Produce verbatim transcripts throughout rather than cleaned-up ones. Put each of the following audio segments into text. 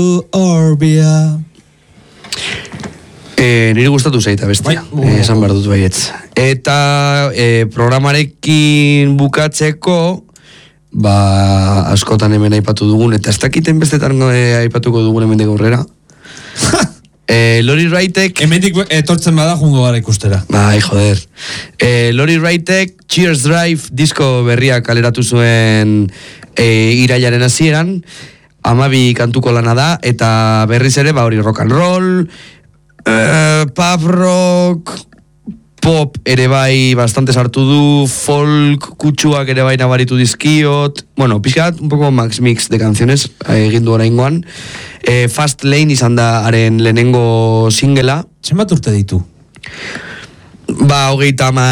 Orbia. E, niri gustatu zaita bestia, bai, e, esan behar dut baietz. Eta e, programarekin bukatzeko, ba, askotan hemen aipatu dugun, eta ez dakiten bestetan e, aipatuko dugun hemen aurrera. e, Lori Wrightek... Hemendik etortzen bada jungo gara ikustera. Bai, joder. E, Lori Wrightek Cheers Drive disko berria kaleratu zuen e, irailaren hasieran, amabi kantuko lana da, eta berriz ere, ba hori rock and roll, Uh, pop rock, pop ere bai bastante sartu du, folk kutsuak ere bai nabaritu dizkiot, bueno, pixkat un poco max mix de canciones egin du oraingoan. eh, Fast Lane izan da haren lehenengo singela. Zenbat urte ditu? Ba, hogeita ma...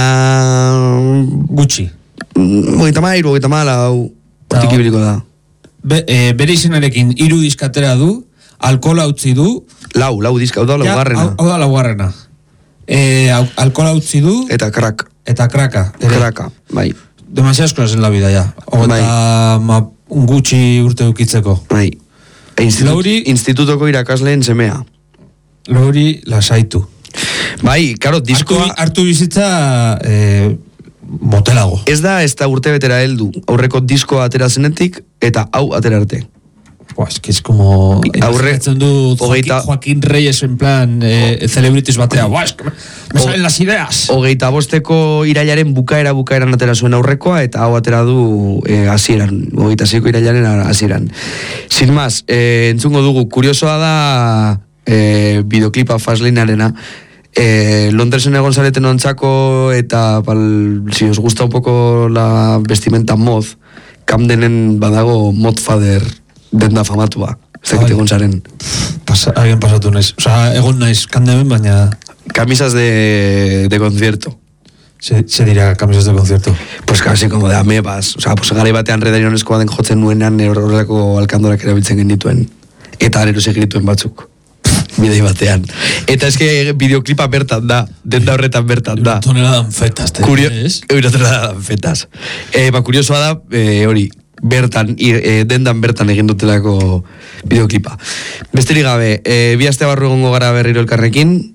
Gutxi. Hogeita ma, iru, hogeita ma, lau, hortik ibiliko da. Be, e, bere izenarekin hiru diskatera du, alkohola utzi du. Lau, lau diska, hau da laugarrena. Hau da laugarrena. E, alkohola utzi du. Eta crack. Eta kraka. Kraka, bai. Demasiadas cosas en la vida, ya. Bai. Eta ma, gutxi urte dukitzeko. Bai. Institut, Lauri... Institutoko irakasleen semea. Lauri lasaitu. Bai, karo, diskoa... Artu, hartu bizitza... E, motelago. Ez da, ez da urte betera heldu. Aurreko diskoa atera zenetik, eta hau atera arte. Buah, es que es como... Aurre... du Ogeita... Joaquín Reyes en plan eh, celebrities batea. Buah, es que me, me salen las ideas. Ogeita bosteko irailaren bukaera bukaeran atera zuen aurrekoa, eta hau atera du eh, hasieran. Ogeita zeiko irailaren hasieran. Sin más, eh, entzungo dugu, kuriosoa da eh, videoklipa Fastlanearena. Eh, Londresen egon zareten ontzako, eta pal, si os gusta un poco la vestimenta mod, Camdenen badago Modfather denda famatua. Ez dakit egon zaren. Pasa, alguien pasatu naiz. O sea, egon naiz Camdenen, baina... Camisas de, de concierto. Se, se dirá camisas de concierto. Pues casi como de amebas. O sea, pues gare batean redarionesko baden jotzen nuenan horrelako alkandorak erabiltzen genituen. Eta arero segirituen batzuk. Bidei batean. Eta eske videoklipa bertan da. Denda horretan bertan da. Tonelada anfetas. Kurio... Una tonelada anfetas. Eh, ba, kuriosoa da, eh, hori, bertan, e, dendan bertan egin dutelako videoklipa. Besterik gabe, e, bi aste barru egongo gara berriro elkarrekin,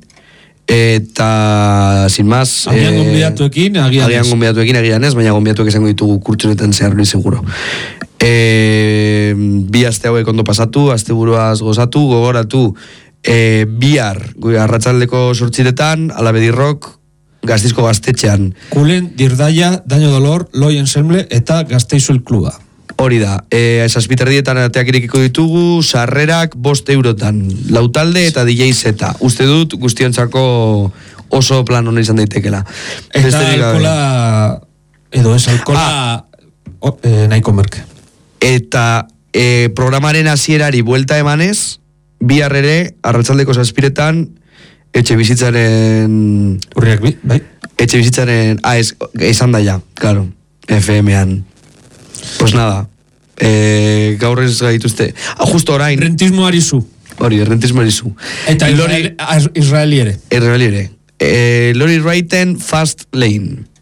eta, sin más... Agian gonbidatuekin, agian ez. Agian gonbidatuekin, agian ez, baina gonbidatuek esango ditugu kurtsunetan zehar hori seguro. E, bi aste hauek ondo pasatu, aste buruaz gozatu, gogoratu, e, bihar, arratsaldeko sortziretan, Alabedi Rock, Gasteizko gaztetxean. Kulen, Dirdaia, Daño Dolor, Loi Ensemble eta Gasteizu el Kluba. Hori da, e, zazpiterdietan ateak irekiko ditugu, sarrerak bost eurotan, lautalde eta D J Z. Uste dut guztiontzako oso plan hona izan daitekela. Eta alkola, edo ez alkola, ah, o, e, nahiko merke. Eta e, programaren hasierari buelta emanez, bihar ere, arratsaldeko zazpiretan, etxe bizitzaren... Urriak bi, bai? Etxe bizitzaren... Ah, ez, esan da ja, claro, F M-an. Pues nada, eh, gaur ez gaituzte. Ah, justo orain... Rentismo arizu. Hori, rentismo arizu. Eta Lori... Israeli ere. Israeli ere. Eh, Lori Wrighten Fast Lane.